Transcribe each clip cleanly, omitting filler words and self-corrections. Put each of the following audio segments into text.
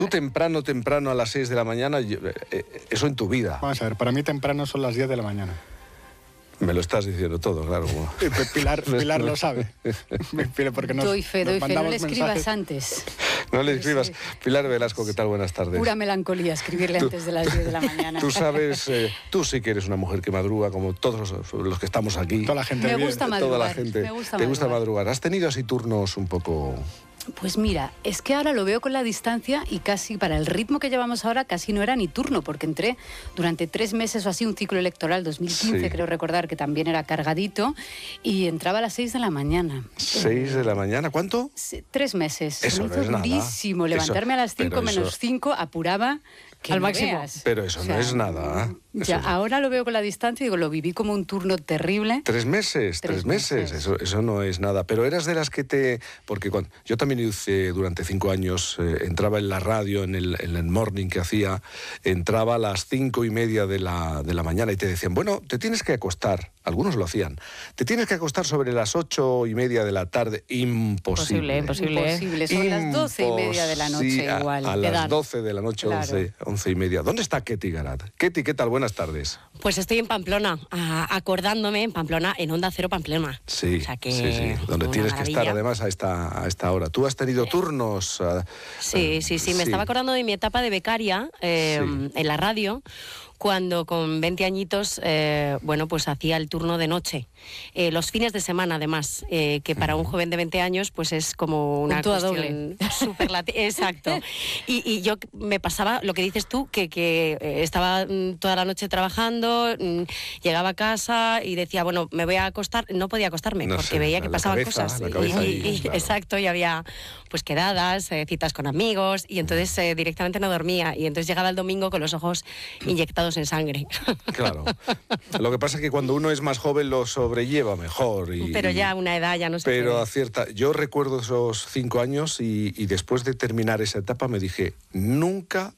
Tú temprano a las 6 de la mañana, eso en tu vida. Vamos a ver, para mí temprano son las 10 de la mañana. Me lo estás diciendo todo, claro. Pilar lo sabe. Porque doy fe, no le escribas mensajes. antes. No le escribas. Pilar Velasco, ¿qué tal? Buenas tardes. Pura melancolía escribirle antes de las 10 de la mañana. Tú sabes, tú sí que eres una mujer que madruga, como todos los que estamos aquí. Toda la gente me bien. gusta madrugar. Toda la gente. ¿Te gusta madrugar? ¿Has tenido así turnos un poco...? Pues mira, es que ahora lo veo con la distancia y casi para el ritmo que llevamos ahora casi no era ni turno, porque entré durante 3 meses o así un ciclo electoral, 2015 Sí. creo recordar, que también era cargadito, y entraba a las 6 de la mañana. 6 de la mañana, ¿cuánto? 3 meses. Eso Se me no hizo es nada. durísimo. Levantarme a las 5 pero menos eso- 5 apuraba que Al no máximo. veas. Pero eso no es nada. Ya, Eso- ahora lo veo con la distancia y digo, lo viví como un turno terrible. 3 meses, 3 meses, eso no es nada. Pero eras de las que porque yo también hice durante 5 años, entraba en la radio, en el morning que hacía, entraba a las 5:30 de la mañana y te decían, bueno, te tienes que acostar, algunos lo hacían, te tienes que acostar sobre las 8:30 de la tarde, imposible. Imposible, son las 12:30 de la noche igual. A las 12 de la noche, Claro. 11:30. ¿Dónde está Ketty Garat? Ketty, ¿qué tal? Buenas tardes. Pues estoy en Pamplona, acordándome en Pamplona, en Onda Cero Pamplona. Sí, O sea que sí, donde una tienes que estar maravilla. además a esta hora. ¿Tú has tenido turnos? Sí, me estaba acordando de mi etapa de becaria en la radio, cuando con 20 añitos, bueno, pues hacía el turno de noche. Los fines de semana, además, que para un joven de 20 años, pues es como una Punto a cuestión superlativa. Exacto. Y yo me pasaba, lo que dices tú, que estaba toda la noche trabajando, llegaba a casa y decía, bueno, me voy a acostar. No podía acostarme, No porque sé, veía que la pasaban cabeza, cosas. la cabeza ahí, claro. Exacto, y había pues quedadas, citas con amigos, y entonces directamente no dormía. Y entonces llegaba el domingo con los ojos inyectados en sangre. Claro. Lo que pasa es que cuando uno es más joven lo sobrelleva mejor. Pero ya a una edad ya no se Pero puede. acierta. Yo recuerdo esos 5 años y después de terminar esa etapa me dije, nunca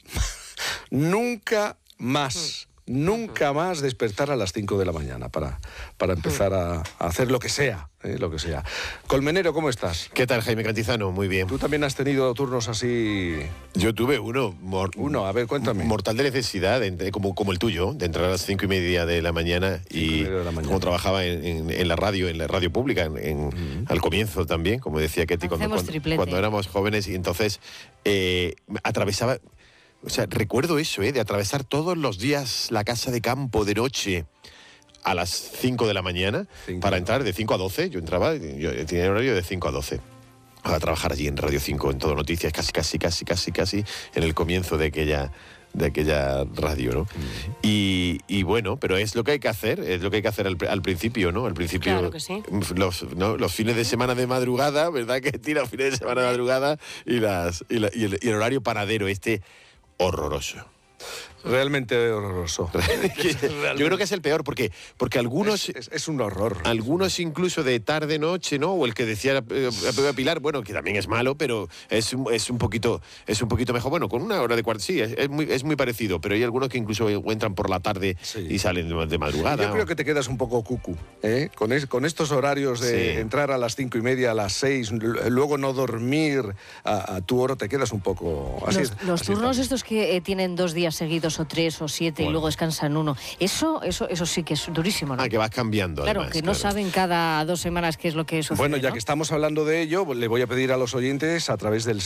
más despertar a las 5 de la mañana para empezar a hacer lo que sea, lo que sea. Colmenero, ¿cómo estás? ¿Qué tal, Jaime Cantizano? Muy bien. ¿Tú también has tenido turnos así? Yo tuve uno. Uno, a ver, cuéntame. Mortal de necesidad, como el tuyo, de entrar a las 5:30 de la mañana y 5:30 de la mañana. como trabajaba en la radio pública, al comienzo también, como decía Ketty, Hacemos triplete. cuando éramos jóvenes, y entonces atravesaba... O sea, recuerdo eso, de atravesar todos los días la casa de campo de noche a las 5 de la mañana para entrar de 5 a 12. Yo tenía horario de 5 a 12. A trabajar allí en Radio 5, en Todo Noticias, casi en el comienzo de aquella radio, ¿no? Y bueno, pero es lo que hay que hacer, al principio, ¿no? Al principio, Claro que sí. los fines de semana de madrugada, ¿verdad? Que tira fines de semana de madrugada y el horario paradero horroroso. Realmente horroroso. Yo creo que es el peor, porque algunos... Es un horror. Algunos incluso de tarde-noche, ¿no? O el que decía Pilar, bueno, que también es malo, pero es un poquito mejor. Bueno, con una hora de cuarto, sí, es muy parecido, pero hay algunos que incluso entran por la tarde y salen de madrugada. Yo creo que te quedas un poco cucu, ¿eh? Con estos horarios de entrar a las 5:30, a las 6, luego no dormir a tu hora, te quedas un poco... Los turnos estos que tienen 2 días seguidos o 3 o 7 y luego descansan uno, eso sí que es durísimo, ¿no? Que vas cambiando. Claro, además, que no saben cada 2 semanas qué es lo que sucede. Bueno, ya ¿no? que estamos hablando de ello, le voy a pedir a los oyentes a través del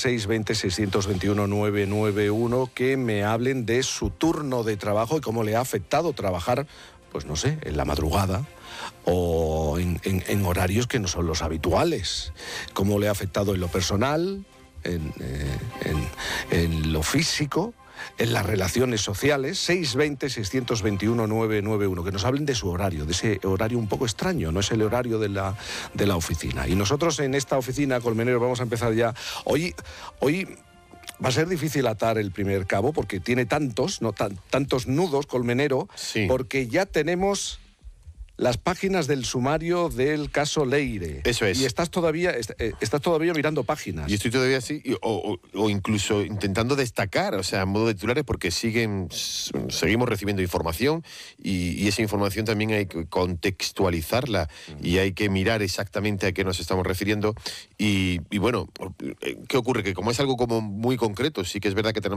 620-621-991 que me hablen de su turno de trabajo y cómo le ha afectado trabajar, pues no sé, en la madrugada o en horarios que no son los habituales. Cómo le ha afectado en lo personal, en lo físico, en las relaciones sociales. 620-621-991, que nos hablen de su horario, de ese horario un poco extraño, no es el horario de la oficina. Y nosotros en esta oficina, Colmenero, vamos a empezar ya. Hoy va a ser difícil atar el primer cabo porque tiene tantos nudos, Colmenero, porque ya tenemos las páginas del sumario del caso Leire. Eso es. Y estás todavía mirando páginas. Y estoy todavía así, o incluso intentando destacar, o sea, en modo de titulares, porque seguimos recibiendo información y esa información también hay que contextualizarla y hay que mirar exactamente a qué nos estamos refiriendo. Y bueno, ¿qué ocurre? Que como es algo como muy concreto, sí que es verdad que tenemos